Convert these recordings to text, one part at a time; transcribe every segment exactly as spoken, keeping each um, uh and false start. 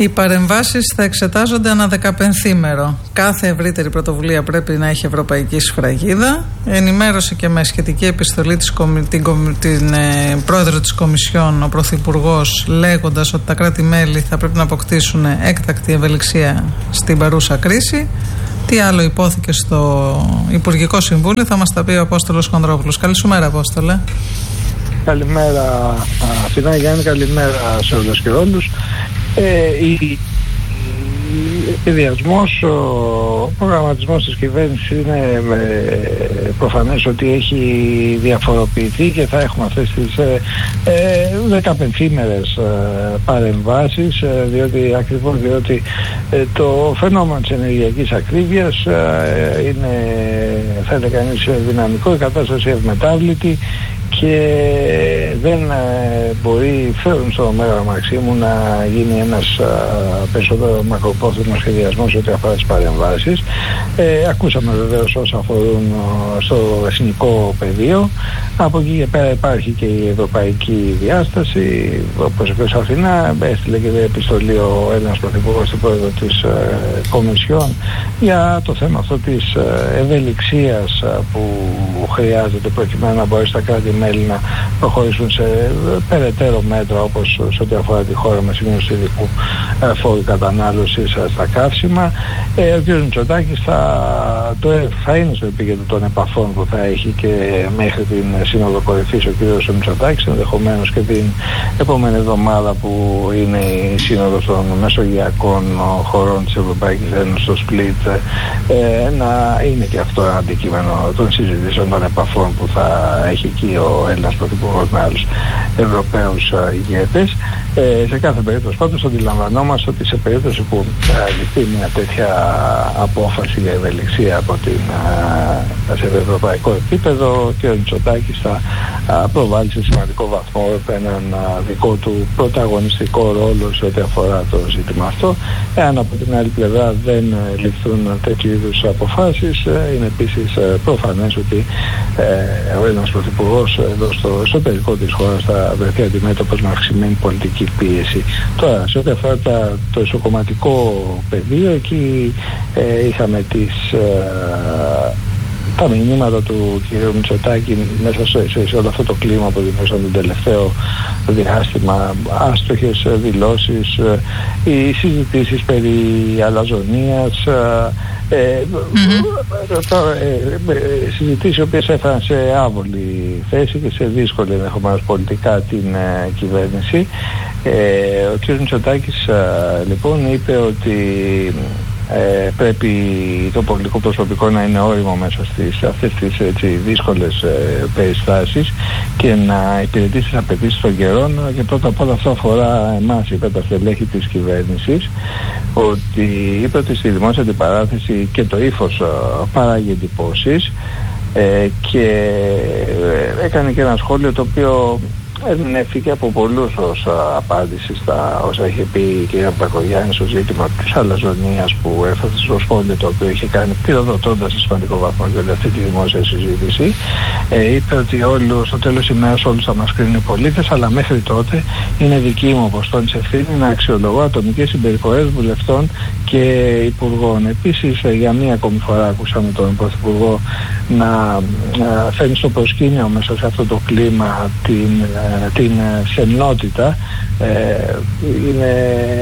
Οι παρεμβάσεις θα εξετάζονται ανά δεκαπενθήμερο. Κάθε ευρύτερη πρωτοβουλία πρέπει να έχει ευρωπαϊκή σφραγίδα. Ενημέρωσε και με σχετική επιστολή της, την, την ε, πρόεδρο της Κομισιόν ο Πρωθυπουργός, λέγοντας ότι τα κράτη-μέλη θα πρέπει να αποκτήσουν έκτακτη ευελιξία στην παρούσα κρίση. Τι άλλο υπόθηκε στο Υπουργικό Συμβούλιο θα μας τα πει ο Απόστολος Χονδρόπουλος. Καλησπέρα, Απόστολε. Καλημέρα Αθηνά, Γιάννη, καλημέρα σε όλους και όλους. Ε, η, ο σχεδιασμός, ο προγραμματισμός της κυβέρνησης είναι ε, προφανές ότι έχει διαφοροποιηθεί και θα έχουμε αυτές τις ε, ε, δεκαπενθήμερες ε, παρεμβάσεις, ε, διότι, ακριβώς διότι ε, το φαινόμενο της ενεργειακής ακρίβειας ε, είναι, θα είναι κανείς, δυναμικό, η κατάσταση ευμετάβλητη και δεν ε, μπορεί, φέρουν στο Μέγαρο Μαξίμου, να γίνει ένας α, περισσότερο μακροπρόθεσμος σχεδιασμός ό,τι αφορά τις παρεμβάσεις. Ε, ακούσαμε βεβαίως όσα αφορούν ο, στο εθνικό πεδίο. Από εκεί και πέρα υπάρχει και η ευρωπαϊκή διάσταση. Όπως είπε ο Αθηνά, έστειλε και επιστολή ο Έλληνας Πρωθυπουργός στην πρόεδρο της ε, Κομισιόν για το θέμα αυτό της ε, ευελιξίας ε, που χρειάζεται προκειμένου να μπορέσει τα κράτη-μέλη να προχωρήσουν σε περαιτέρω μέτρα, όπως σε ό,τι αφορά τη χώρα με σημείωση ειδικού ε, φόρου κατανάλωσης ε, στα καύσιμα. Ε, ο κ. Μητσοτάκης θα, το, θα είναι στο επίκεντρο των επαφών που θα έχει και μέχρι την Σύνοδο Κορυφής ο κ. Μητσοτάκης, ενδεχομένως και την επόμενη εβδομάδα που είναι η Σύνοδος των Μεσογειακών χωρών της Ευρωπαϊκής Ένωσης στο Σπλίτ, ε, να είναι και αυτό αντικείμενο των συζητήσεων, των επαφών που θα έχει εκεί ο Έλληνας Πρωθυπουργός με άλλους Ευρωπαίους ηγέτες. Ε, σε κάθε περίπτωση πάντως αντιλαμβανόμαστε ότι σε περίπτωση που ε, ληφθεί μια τέτοια απόφαση για ευελιξία από την, ε, σε ευρωπαϊκό επίπεδο, ο κ. Μητσοτάκης θα ε, προβάλλει σε σημαντικό βαθμό έναν ε, δικό του πρωταγωνιστικό ρόλο σε ό,τι αφορά το ζήτημα αυτό. Εάν από την άλλη πλευρά δεν ε, ληφθούν τέτοιου είδους αποφάσεις, ε, είναι επίσης ε, προφανές ότι ε, ο Έλληνας Πρωθυπουργός εδώ στο εσωτερικό της χώρας θα βρεθεί αντιμέτωπος με αυξημένη πολιτική πίεση. Τώρα, σε ό,τι αφορά τα, το ισοκομματικό πεδίο, εκεί ε, είχαμε τις, ε, τα μηνύματα του κ. Μητσοτάκη μέσα σε, σε, σε όλο αυτό το κλίμα που δημιουργήσαν τον τελευταίο διάστημα, άστοχες δηλώσεις, ε, οι συζητήσεις περί αλαζονίας, ε, mm-hmm. ε, ε, συζητήσεις οι οποίες έφεραν σε άβολη θέση και σε δύσκολη ενδεχομένως πολιτικά την ε, κυβέρνηση. Ε, ο κ. Μητσοτάκης ε, λοιπόν είπε ότι Ε, πρέπει το πολιτικό προσωπικό να είναι όριμο μέσα στις αυτές τις έτσι, δύσκολες ε, περιστάσεις και να υπηρετήσει τις απαιτήσεις των καιρών, και πρώτα απ' όλα αυτό αφορά εμάς, είπε τα στελέχη της κυβέρνησης, ότι είπε ότι στη δημόσια αντιπαράθεση και το ύφος ε, παράγει εντυπώσεις, ε, και ε, έκανε και ένα σχόλιο το οποίο ερμηνεύτηκε από πολλούς ως απάντηση στα όσα είχε πει η κυρία Μπακογιάννη στο ζήτημα της αλαζονίας που έφτασε στο σχόλιο το οποίο είχε κάνει, πυροδοτώντας σε σημαντικό βαθμό για όλη αυτή τη δημόσια συζήτηση. Ε, είπε ότι όλους, στο τέλος ημέρας όλους θα μας κρίνουν οι πολίτες, αλλά μέχρι τότε είναι δική μου αποστόλης ευθύνη να αξιολογώ ατομικές συμπεριφορές βουλευτών και υπουργών. Επίσης, για μία ακόμη φορά ακούσαμε τον Πρωθυπουργό να φέρνει στο προσκήνιο μέσα σε αυτό το κλίμα την την σεμνότητα, ε, είναι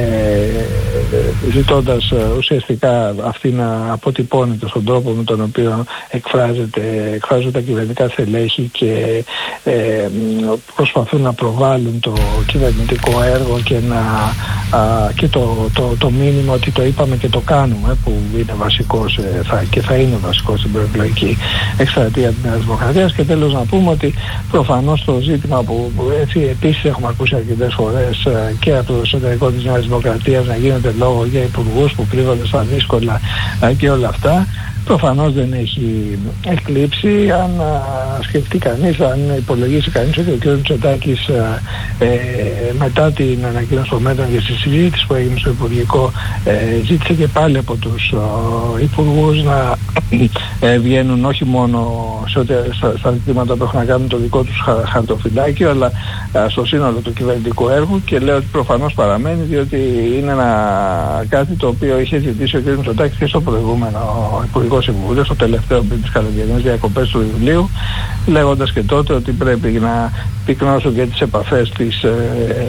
ζητώντας ουσιαστικά αυτή να αποτυπώνεται στον τρόπο με τον οποίο εκφράζεται, εκφράζονται τα κυβερνητικά στελέχη και ε, προσπαθούν να προβάλλουν το κυβερνητικό έργο και, να, α, και το, το, το μήνυμα ότι το είπαμε και το κάνουμε, που είναι βασικός θα, και θα είναι βασικός στην προεκλογική εκστρατεία της Νέας Δημοκρατίας. Και τέλος να πούμε ότι προφανώς το ζήτημα που έτσι επίσης έχουμε ακούσει αρκετές φορές και από το εσωτερικό της Νέας Δημοκρατίας να γίνεται λόγο για υπουργούς που κρύβονται στα δύσκολα και όλα αυτά, προφανώς δεν έχει εκλείψει. Αν σκεφτεί κανείς, αν υπολογίσει κανείς ότι ο κ. Μητσοτάκης ε, ε, μετά την ανακοίνωση των μέτρων και στη συζήτηση που έγινε στο Υπουργικό ε, ζήτησε και πάλι από τους ε, υπουργούς να ε, βγαίνουν όχι μόνο σε ό,τι, στα, στα ζητήματα που έχουν να κάνουν το δικό τους χα, χαρτοφυλάκιο, αλλά ε, στο σύνολο του κυβερνητικού έργου, και λέω ότι προφανώς παραμένει, διότι είναι ένα, κάτι το οποίο είχε ζητήσει ο κ. Μητσοτάκης και στο προηγούμενο Υπουργικό Συμβούλιο, στο τελευταίο πριν τις καλοκαιρινές διακοπές του Ιουλίου, λέγοντας και τότε ότι πρέπει να πυκνώσουν και τις επαφές, τις, ε,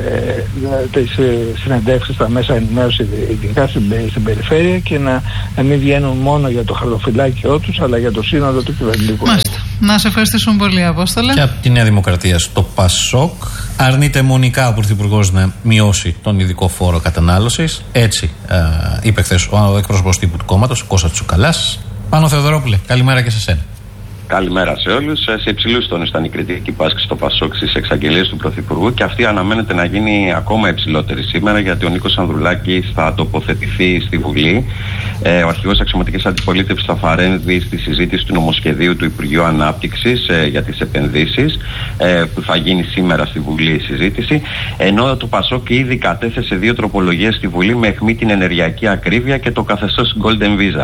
τις ε, συνεντεύξεις στα μέσα ενημέρωση, ειδικά στην, στην περιφέρεια, και να, να μην βγαίνουν μόνο για το χαρτοφυλάκιό τους, αλλά για το σύνολο του κυβερνητικού. Μάλιστα. Να σε ευχαριστήσουμε πολύ, Απόστολε. Και από τη Νέα Δημοκρατία στο ΠΑΣΟΚ αρνείται μονικά ο Πρωθυπουργός να μειώσει τον ειδικό φόρο κατανάλωσης. Έτσι ε, είπε χθες ο εκπρόσωπος τύπου του κόμματος, ο Κώστας Τσουκαλάς. Πάνο Θεοδωρόπουλε, καλημέρα και σε σένα. Καλημέρα σε όλους. Σε υψηλούς τόνους ήταν η κριτική που άσκησε στο ΠΑΣΟΚ στις εξαγγελίες του Πρωθυπουργού, και αυτή αναμένεται να γίνει ακόμα υψηλότερη σήμερα, γιατί ο Νίκος Ανδρουλάκης θα τοποθετηθεί στη Βουλή. Ε, ο αρχηγός αξιωματικής αντιπολίτευσης θα παρέμβει στη συζήτηση του νομοσχεδίου του Υπουργείου Ανάπτυξης ε, για τις επενδύσεις, ε, που θα γίνει σήμερα στη Βουλή η συζήτηση. Ενώ το ΠΑΣΟΚ ήδη κατέθεσε δύο τροπολογίες στη Βουλή με αιχμή την ενεργειακή ακρίβεια και το καθεστώς Golden Visa.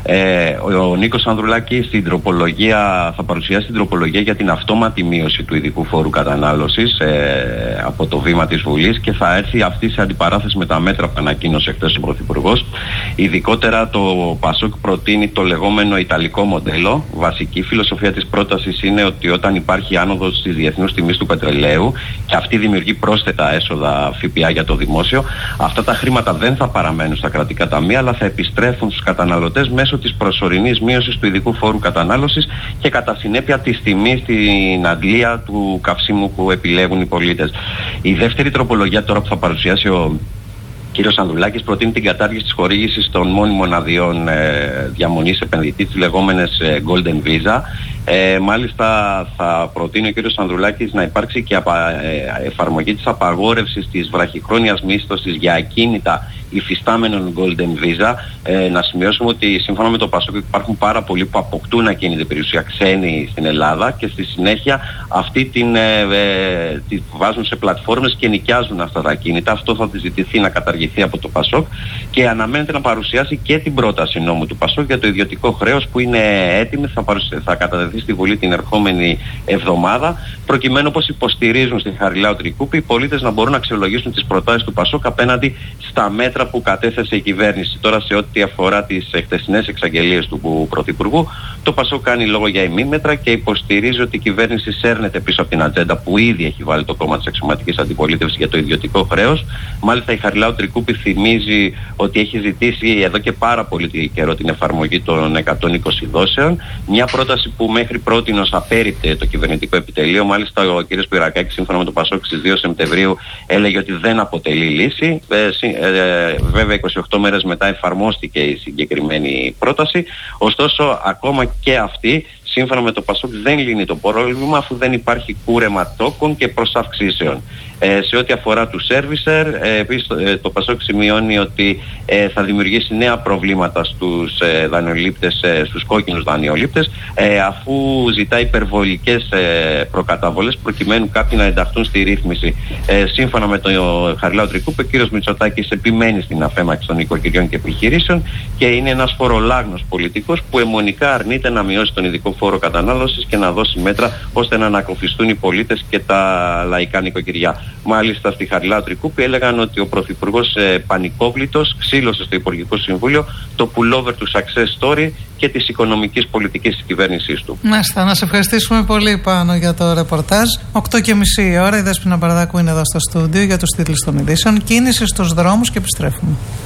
Ε, ο, ο Νίκος Ανδρουλάκης στην τροπολογία θα παρουσιάσει την τροπολογία για την αυτόματη μείωση του ειδικού φόρου κατανάλωσης ε, από το βήμα της Βουλής, και θα έρθει αυτή σε αντιπαράθεση με τα μέτρα που ανακοίνωσε χθες ο Πρωθυπουργός. Ειδικότερα το ΠΑΣΟΚ προτείνει το λεγόμενο ιταλικό μοντέλο. Βασική φιλοσοφία της πρότασης είναι ότι όταν υπάρχει άνοδος της διεθνούς τιμής του πετρελαίου και αυτή δημιουργεί πρόσθετα έσοδα ΦΠΑ για το δημόσιο, αυτά τα χρήματα δεν θα παραμένουν στα κρατικά ταμεία, αλλά θα επιστρέφουν στους καταναλωτές μέσω της προσωρινής μείωσης του ειδικού φόρου κατανάλωσης και κατά συνέπεια της τιμής στην αντλία του καυσίμου που επιλέγουν οι πολίτες. Η δεύτερη τροπολογία τώρα που θα παρουσιάσει ο κύριος Ανδρουλάκης προτείνει την κατάργηση της χορήγησης των μόνιμων αδειών ε, διαμονής επενδυτή, τις λεγόμενες ε, Golden Visa. Ε, μάλιστα θα προτείνει ο κύριος Ανδρουλάκης να υπάρξει και απα, ε, εφαρμογή της απαγόρευσης της βραχυχρόνιας μίσθωσης για ακίνητα υφιστάμενων Golden Visa. Ε, να σημειώσουμε ότι σύμφωνα με το ΠΑΣΟΚ υπάρχουν πάρα πολλοί που αποκτούν ακίνητη περιουσία ξένοι στην Ελλάδα, και στη συνέχεια αυτή την, ε, ε, την βάζουν σε πλατφόρμες και νοικιάζουν αυτά τα ακίνητα. Αυτό θα ζητηθεί να καταργηθεί από το ΠΑΣΟΚ, και αναμένεται να παρουσιάσει και την πρόταση νόμου του ΠΑΣΟΚ για το ιδιωτικό χρέος, που είναι έτοιμη, θα, παρουσια... θα κατατεθεί στη Βουλή την ερχόμενη εβδομάδα, προκειμένου, όπως υποστηρίζουν στη Χαριλάου Τρικούπη, οι πολίτες να μπορούν να αξιολογήσουν τις προτάσεις του ΠΑΣΟΚ απέναντι στα μέτρα που κατέθεσε η κυβέρνηση. Τώρα, σε ό,τι αφορά τις χθεσινές εξαγγελίες του Πρωθυπουργού, το ΠΑΣΟΚ κάνει λόγο για ημίμετρα και υποστηρίζει ότι η κυβέρνηση σέρνεται πίσω από την ατζέντα που ήδη έχει βάλει το κόμμα της αξιωματικής αντιπολίτευσης για το ιδιωτικό χρέος. Μάλιστα, η Χαριλάου Τρικούπη θυμίζει ότι έχει ζητήσει εδώ και πάρα πολύ καιρό την εφαρμογή των εκατόν είκοσι δόσεων. Μια πρόταση που μέχρι πρότινος απέρριπτε το κυβερνητικό επιτελείο. Μάλιστα, ο κ. Σπυρακάκης, σύμφωνα με το ΠΑΣΟΚ, στις δύο Σεπτεμβρίου έλεγε ότι δεν αποτελεί λύση. Ε, ε, βέβαια, είκοσι οκτώ μέρες μετά εφαρμόστηκε η συγκεκριμένη πρόταση. Ωστόσο, ακόμα και αυτή, σύμφωνα με το ΠΑΣΟΚ, δεν λύνει το πρόβλημα, αφού δεν υπάρχει κούρεμα τόκων και προσαυξήσεων. Ε, σε ό,τι αφορά του σέρβισερ, ε, επίσης ε, το ΠΑΣΟΚ σημειώνει ότι ε, θα δημιουργήσει νέα προβλήματα στους ε, δανειολήπτες, ε, στους κόκκινους δανειολήπτες, ε, αφού ζητά υπερβολικές ε, προκαταβολές προκειμένου κάποιοι να ενταχθούν στη ρύθμιση. Ε, σύμφωνα με τον Χαριλάου Τρικούπη, ο κ. Μητσοτάκης επιμένει στην αφέμαξη των οικοκυριών και επιχειρήσεων, και είναι ένας φορολάγνος πολιτικός που αιμονικά αρνείται να μειώσει τον ειδικό φόρο κατανάλωσης και να δώσει μέτρα ώστε να ανακοφιστούν οι πολίτες και τα λαϊκά νοικοκυριά. Μάλιστα, στη Χαριλάου Τρικούπη έλεγαν ότι ο Πρωθυπουργός ε, πανικόβλητος ξύλωσε στο Υπουργικό Συμβούλιο το pullover του success story και της οικονομικής πολιτικής της κυβέρνησής του. Μάλιστα, να σε ευχαριστήσουμε πολύ, Πάνο, για το ρεπορτάζ. οκτώ και μισή η ώρα, η Δέσποινα Παραδάκου είναι εδώ στο στούντιο για τους τίτλους των ειδήσεων. Κίνηση στους δρόμους και επιστρέφουμε.